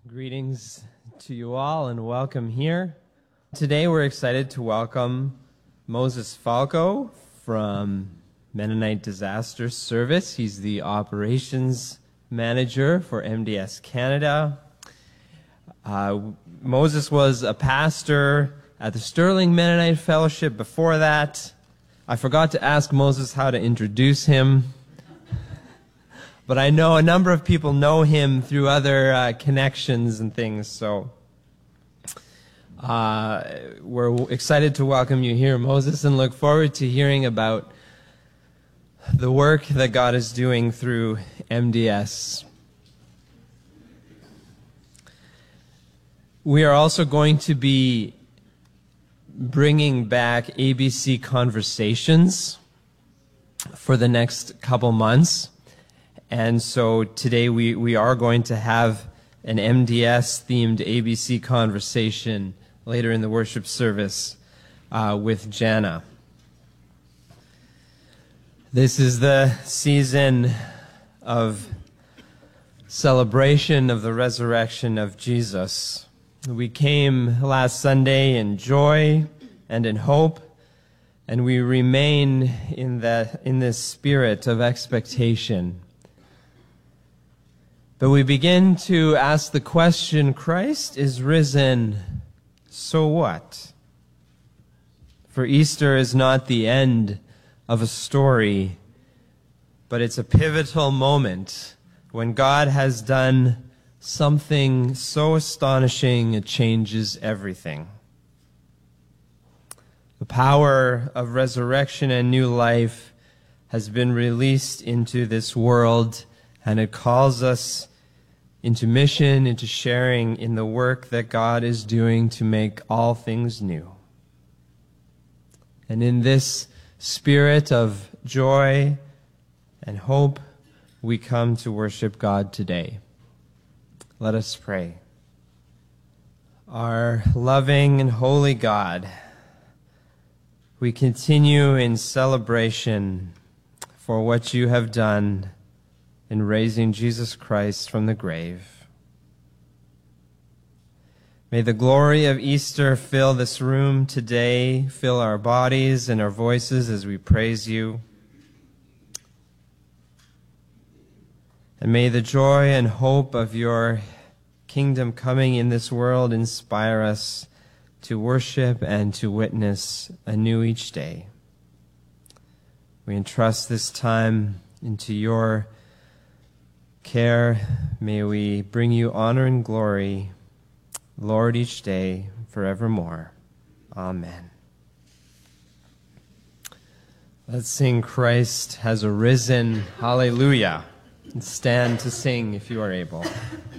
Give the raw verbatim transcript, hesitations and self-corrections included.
Greetings to you all and welcome here. Today we're excited to welcome Moses Falco from Mennonite Disaster Service. He's the operations manager for M D S Canada. Uh, Moses was a pastor at the Sterling Mennonite Fellowship before that. I forgot to ask Moses how to introduce him. But I know a number of people know him through other uh, connections and things, so uh, we're excited to welcome you here, Moses, and look forward to hearing about the work that God is doing through M D S. We are also going to be bringing back A B C Conversations for the next couple months. And so today we, we are going to have an M D S-themed A B C conversation later in the worship service uh, with Jana. This is the season of celebration of the resurrection of Jesus. We came last Sunday in joy and in hope, and we remain in that in this spirit of expectation. But we begin to ask the question, Christ is risen, so what? For Easter is not the end of a story, but it's a pivotal moment when God has done something so astonishing it changes everything. The power of resurrection and new life has been released into this world, and it calls us into mission, into sharing in the work that God is doing to make all things new. And in this spirit of joy and hope, we come to worship God today. Let us pray. Our loving and holy God, we continue in celebration for what you have done in raising Jesus Christ from the grave. May the glory of Easter fill this room today, fill our bodies and our voices as we praise you. And may the joy and hope of your kingdom coming in this world inspire us to worship and to witness anew each day. We entrust this time into your care. May we bring you honor and glory, Lord, each day, forevermore. Amen. Let's sing Christ has arisen. Hallelujah. And stand to sing if you are able.